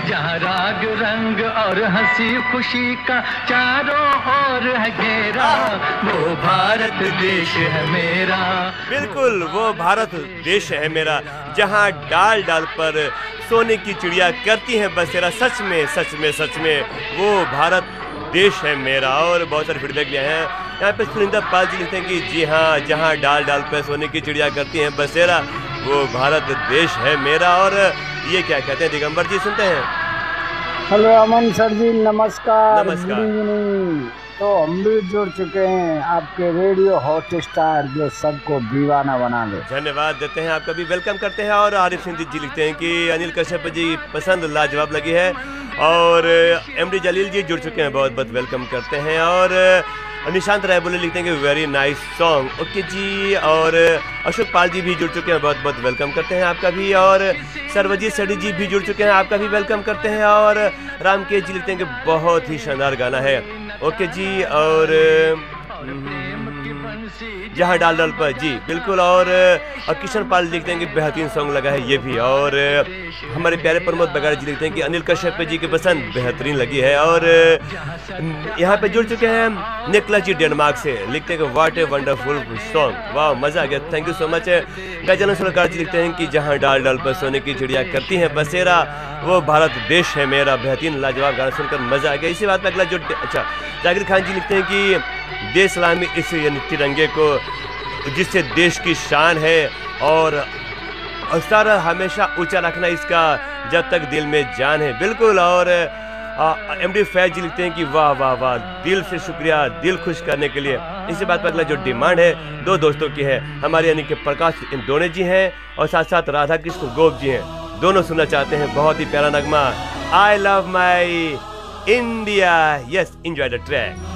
जहाँ राग रंग और हंसी खुशी का चारों ओर है घेरा, वो भारत देश है मेरा। बिल्कुल, वो भारत देश है मेरा, जहाँ डाल डाल पर सोने की चिड़िया करती है बसेरा। सच में सच में सच में वो भारत देश है मेरा। और बहुत सारे फीडबैक लिए हैं यहाँ पे। सुनिंदा पाल जी लिखते हैं कि जी हाँ, जहाँ डाल डाल पर सोने की चिड़िया करती हैं बसेरा, वो भारत देश है मेरा। और ये क्या कहते हैं दिगंबर जी, सुनते हैं। हेलो अमन सर जी, नमस्कार। नमस्कार। Good evening. तो हम भी जुड़ चुके हैं आपके रेडियो हॉट स्टार, जो सबको दीवाना बना दे। धन्यवाद देते हैं, आपका भी वेलकम करते हैं। और आरिफ सिंह जी लिखते हैं कि अनिल कश्यप जी पसंद लाजवाब लगी है। और एमडी जलील जी जुड़ चुके हैं, बहुत बहुत वेलकम करते हैं। और निशांत राय बोले लिखते हैं कि वेरी नाइस सॉन्ग, ओके जी। और अशोक पाल जी भी जुड़ चुके हैं, बहुत बहुत वेलकम करते हैं आपका भी। और सर्वजीत सेठी जी भी जुड़ चुके हैं, आपका भी वेलकम करते हैं। और राम के जी लिखते हैं कि बहुत ही शानदार गाना है, ओके जी। और जहाँ डाल डाल पर, जी बिल्कुल। और किशन पाल लिखते हैं कि बेहतरीन सॉन्ग लगा है ये भी। और हमारे प्यारे प्रमोद बगाड़ जी लिखते हैं कि अनिल कश्यप जी की पसंद बेहतरीन लगी है। और यहाँ पे जुड़ चुके हैं निकला जी डेनमार्क से, लिखते हैं कि व्हाट ए वंडरफुल सॉन्ग, वाह मजा आ गया, thank you so much. Gajanan सुरकार जी लिखते हैं कि जहाँ डाल डाल पर सोने की चिड़िया करती है बसेरा, वो भारत देश है मेरा। बेहतरीन लाजवाब गाना सुनकर मजा आ गया। इसी बात पर अगला जो जाकिर खान जी लिखते हैं कि दे सलामी इस तिरंगे को जिससे देश की शान है, और सर हमेशा ऊंचा रखना इसका जब तक दिल में जान है। बिल्कुल। और एमडी फैज जी लिखते हैं कि वाह वाह वाह, दिल से शुक्रिया दिल खुश करने के लिए। इसी बात पर अगला जो डिमांड है दो दोस्तों की है, हमारे यानी कि प्रकाश इंदौने जी हैं और साथ साथ राधा कृष्ण गोप जी हैं, दोनों सुनना चाहते हैं बहुत ही प्यारा नगमा, I love my India. Yes, enjoy the track.